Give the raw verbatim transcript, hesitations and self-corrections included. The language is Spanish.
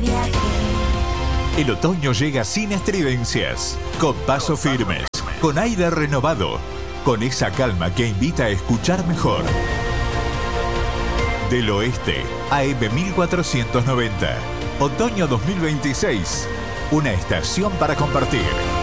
viaje. El otoño llega sin estridencias, con pasos firmes, con aire renovado, con esa calma que invita a escuchar mejor. Del Oeste, A M mil cuatrocientos noventa, otoño dos mil veintiséis, una estación para compartir.